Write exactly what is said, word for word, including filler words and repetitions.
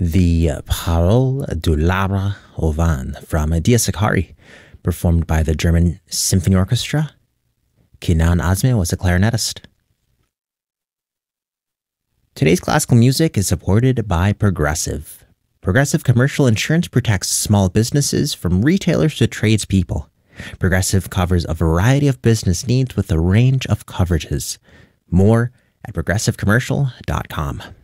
the Parole du Labre au Vent from Dia Sakari, performed by the German Symphony Orchestra. Kenan Azmi was a clarinetist. Today's classical music is supported by Progressive. Progressive Commercial Insurance protects small businesses from retailers to tradespeople. Progressive covers a variety of business needs with a range of coverages. More at progressive commercial dot com.